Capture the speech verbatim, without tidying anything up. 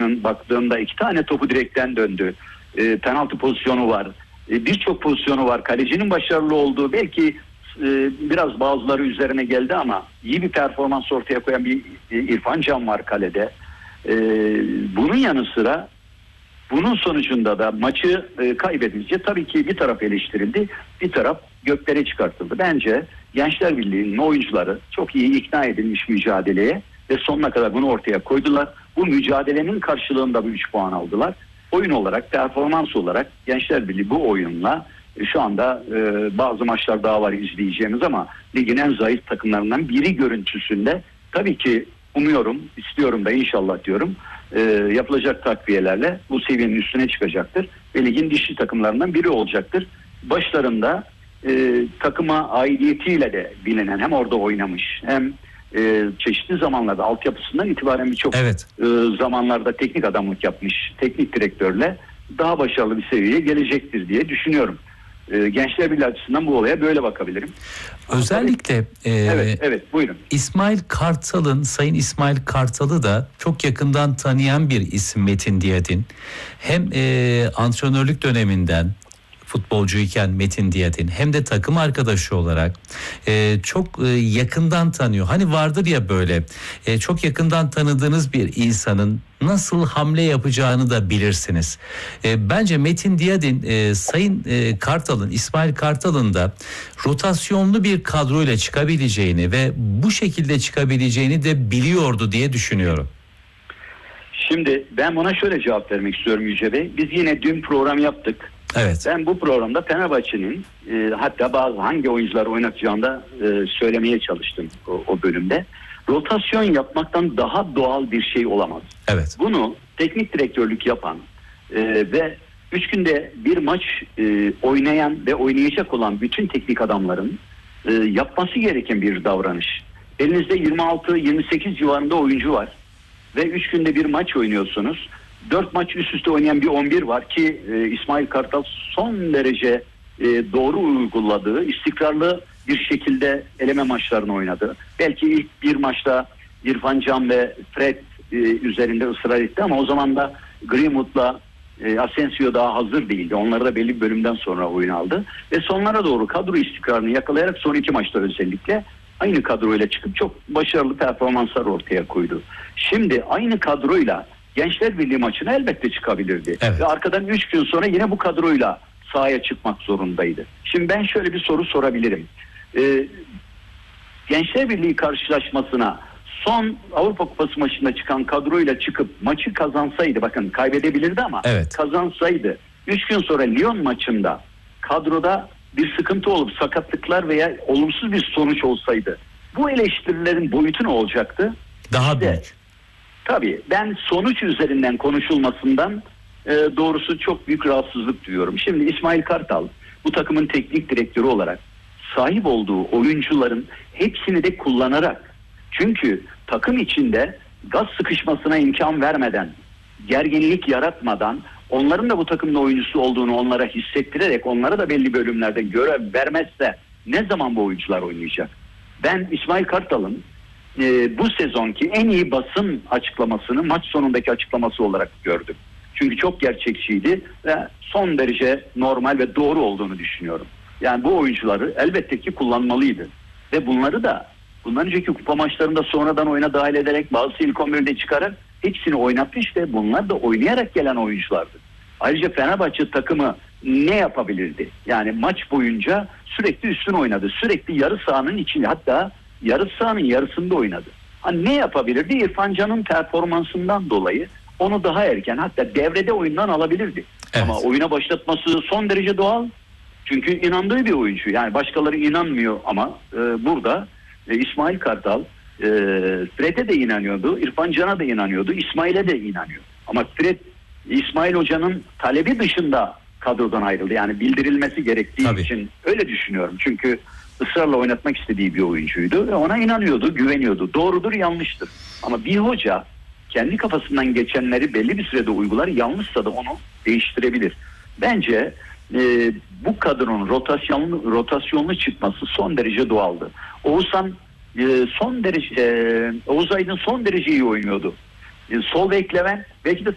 maçının baktığımda iki tane topu direkten döndü. E, penaltı pozisyonu var. E, birçok pozisyonu var. Kalecinin başarılı olduğu, belki e, biraz bazıları üzerine geldi ama iyi bir performans ortaya koyan bir e, İrfan Can var kalede. E, bunun yanı sıra bunun sonucunda da maçı e, kaybedince tabii ki bir taraf eleştirildi, bir taraf göklere çıkartıldı. Bence Gençler Birliği'nin oyuncuları çok iyi ikna edilmiş mücadeleye ve sonuna kadar bunu ortaya koydular. Bu mücadelenin karşılığında bu üç puan aldılar. Oyun olarak, performans olarak Gençler Birliği bu oyunla e, şu anda e, bazı maçlar daha var izleyeceğimiz ama ligin en zayıf takımlarından biri görüntüsünde. Tabii ki umuyorum, istiyorum da inşallah diyorum, e, yapılacak takviyelerle bu seviyenin üstüne çıkacaktır ve ligin dişli takımlarından biri olacaktır. Başlarında e, takıma aidiyetiyle de bilinen, hem orada oynamış hem e, çeşitli zamanlarda altyapısından itibaren birçok evet. e, zamanlarda teknik adamlık yapmış teknik direktörle daha başarılı bir seviyeye gelecektir diye düşünüyorum. E, Gençler Birliği açısından bu olaya böyle bakabilirim. Özellikle e, evet, evet, buyurun. İsmail Kartal'ın, Sayın İsmail Kartal'ı da çok yakından tanıyan bir isim Metin Diyadin. Hem e, antrenörlük döneminden futbolcuyken Metin Diyadin, hem de takım arkadaşı olarak e, çok e, yakından tanıyor. Hani vardır ya böyle e, çok yakından tanıdığınız bir insanın nasıl hamle yapacağını da bilirsiniz. E, bence Metin Diyadin e, Sayın e, Kartal'ın, İsmail Kartal'ın da rotasyonlu bir kadroyla çıkabileceğini ve bu şekilde çıkabileceğini de biliyordu diye düşünüyorum. Şimdi ben buna şöyle cevap vermek istiyorum Yüce Bey. Biz yine dün program yaptık. Evet. Ben bu programda Fenerbahçe'nin e, hatta bazı hangi oyuncuları oynatacağını da e, söylemeye çalıştım o, o bölümde. Rotasyon yapmaktan daha doğal bir şey olamaz. Evet. Bunu teknik direktörlük yapan e, ve üç günde bir maç e, oynayan ve oynayacak olan bütün teknik adamların e, yapması gereken bir davranış. Elinizde yirmi altı yirmi sekiz civarında oyuncu var ve üç günde bir maç oynuyorsunuz. dört maç üst üste oynayan bir on bir var ki e, İsmail Kartal son derece e, doğru uyguladığı, istikrarlı bir şekilde eleme maçlarını oynadı. Belki ilk bir maçta İrfan Can ve Fred e, üzerinde ısrar etti ama o zaman da Greenwood'la e, Asensio daha hazır değildi. Onları da belli bir bölümden sonra oyun aldı. Ve sonlara doğru kadro istikrarını yakalayarak son iki maçta özellikle aynı kadroyla çıkıp çok başarılı performanslar ortaya koydu. Şimdi aynı kadroyla Gençler Birliği maçına elbette çıkabilirdi. Evet. Ve arkadan üç gün sonra yine bu kadroyla sahaya çıkmak zorundaydı. Şimdi ben şöyle bir soru sorabilirim. Ee, Gençler Birliği karşılaşmasına son Avrupa Kupası maçında çıkan kadroyla çıkıp maçı kazansaydı, bakın kaybedebilirdi ama evet. kazansaydı, üç gün sonra Lyon maçında kadroda bir sıkıntı olup sakatlıklar veya olumsuz bir sonuç olsaydı bu eleştirilerin boyutu ne olacaktı? Daha İşte, büyük. tabii ben sonuç üzerinden konuşulmasından e, doğrusu çok büyük rahatsızlık duyuyorum. Şimdi İsmail Kartal bu takımın teknik direktörü olarak sahip olduğu oyuncuların hepsini de kullanarak, çünkü takım içinde gaz sıkışmasına imkan vermeden, gerginlik yaratmadan, onların da bu takımda oyuncusu olduğunu onlara hissettirerek onlara da belli bölümlerde görev vermezse ne zaman bu oyuncular oynayacak? Ben İsmail Kartal'ın e, bu sezonki en iyi basın açıklamasını maç sonundaki açıklaması olarak gördüm. Çünkü çok gerçekçiydi ve son derece normal ve doğru olduğunu düşünüyorum. Yani bu oyuncuları elbette ki kullanmalıydı. Ve bunları da bundan önceki kupa maçlarında sonradan oyuna dahil ederek, bazı ilk on birde çıkarak hepsini oynatmış ve bunlar da oynayarak gelen oyunculardı. Ayrıca Fenerbahçe takımı ne yapabilirdi? Yani maç boyunca sürekli üstün oynadı. Sürekli yarı sahanın içinde, hatta yarı sahanın yarısında oynadı. Hani ne yapabilirdi? İrfan Can'ın performansından dolayı onu daha erken, hatta devrede oyundan alabilirdi. Evet. Ama oyuna başlatması son derece doğal. Çünkü inandığı bir oyuncu. Yani başkaları inanmıyor ama e, burada e, İsmail Kartal e, Fred'e de inanıyordu. İrfan Can'a da inanıyordu. İsmail'e de inanıyor. Ama Fred, İsmail Hoca'nın talebi dışında kadrodan ayrıldı. Yani bildirilmesi gerektiği Tabii. için öyle düşünüyorum. Çünkü ısrarla oynatmak istediği bir oyuncuydu ve ona inanıyordu, güveniyordu. Doğrudur, yanlıştır. Ama bir hoca kendi kafasından geçenleri belli bir sürede uygular, yanlışsa da onu değiştirebilir. Bence e, bu kadronun rotasyonlu, rotasyonlu çıkması son derece doğaldı. Oğuzhan e, son derece e, Oğuz Aydın son derece iyi oynuyordu. E, sol bek Levent belki de